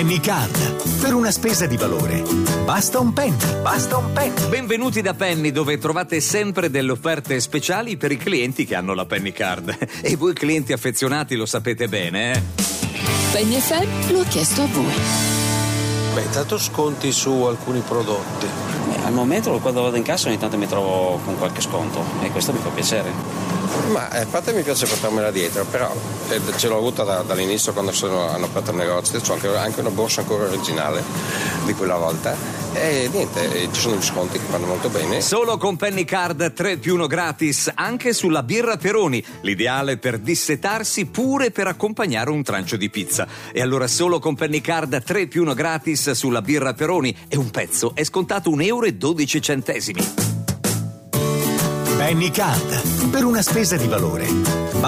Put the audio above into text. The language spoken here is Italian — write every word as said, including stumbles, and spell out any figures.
Penny Card. Per una spesa di valore basta un penny. Basta un penny. Benvenuti da Penny, dove trovate sempre delle offerte speciali per i clienti che hanno la Penny Card. E voi clienti affezionati lo sapete bene, eh? Penny F M lo ha chiesto a voi. Beh, tanto sconti su alcuni prodotti. Al momento, quando vado in cassa, ogni tanto mi trovo con qualche sconto e questo mi fa piacere. Ma a parte mi piace portarmela dietro, però eh, ce l'ho avuta da, dall'inizio quando sono, hanno aperto il negozio. C'ho anche, anche una borsa ancora originale di quella volta e niente, ci sono gli sconti che vanno molto bene. Solo con Penny Card tre più uno gratis anche sulla birra Peroni, l'ideale per dissetarsi pure per accompagnare un trancio di pizza. E allora solo con Penny Card tre più uno gratis sulla birra Peroni e un pezzo è scontato un euro e dodici centesimi. Penny Card. Per una spesa di valore